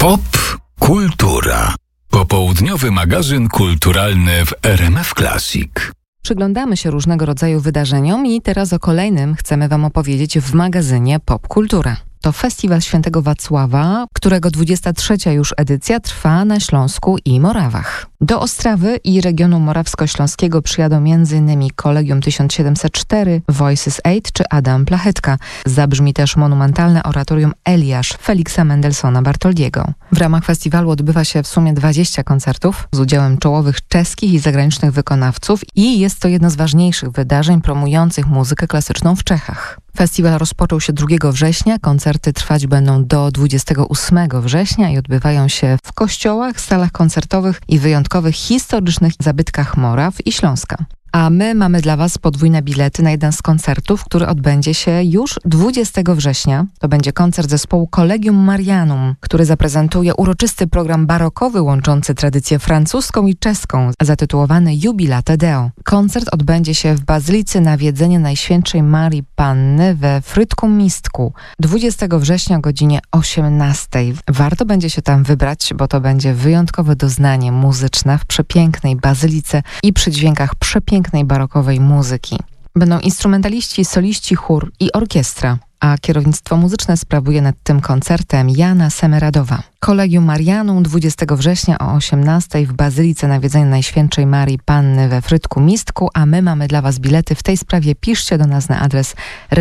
Pop Kultura. Popołudniowy magazyn kulturalny w RMF Classic. Przyglądamy się różnego rodzaju wydarzeniom i teraz o kolejnym chcemy Wam opowiedzieć w magazynie Pop Kultura. To Festiwal Świętego Wacława, którego 23. już edycja trwa na Śląsku i Morawach. Do Ostrawy i regionu morawsko-śląskiego przyjadą m.in. Kolegium 1704, Voices 8 czy Adam Plachetka. Zabrzmi też monumentalne oratorium Eliasz Feliksa Mendelssohna Bartoldiego. W ramach festiwalu odbywa się w sumie 20 koncertów z udziałem czołowych czeskich i zagranicznych wykonawców i jest to jedno z ważniejszych wydarzeń promujących muzykę klasyczną w Czechach. Festiwal rozpoczął się 2 września, koncerty trwać będą do 28 września i odbywają się w kościołach, salach koncertowych i wyjątkowych historycznych zabytkach Moraw i Śląska. A my mamy dla Was podwójne bilety na jeden z koncertów, który odbędzie się już 20 września. To będzie koncert zespołu Collegium Marianum, który zaprezentuje uroczysty program barokowy łączący tradycję francuską i czeską, zatytułowany Jubilate Deo. Koncert odbędzie się w Bazylice Nawiedzenia Najświętszej Marii Panny we Frydku-Mistku 20 września o godzinie 18. Warto będzie się tam wybrać, bo to będzie wyjątkowe doznanie muzyczne w przepięknej bazylice i przy dźwiękach przepięknej barokowej muzyki. Będą instrumentaliści, soliści, chór i orkiestra, a kierownictwo muzyczne sprawuje nad tym koncertem Jana Semeradowa. Collegium Marianum 20 września o 18 w Bazylice Nawiedzenia Najświętszej Marii Panny we Frydku-Mistku, a my mamy dla Was bilety. W tej sprawie piszcie do nas na adres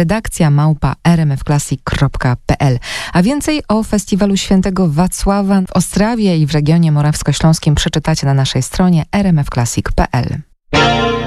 redakcja@rmfclassic.pl. A więcej o Festiwalu Świętego Wacława w Ostrawie i w regionie morawsko-śląskim przeczytacie na naszej stronie rmfclassic.pl.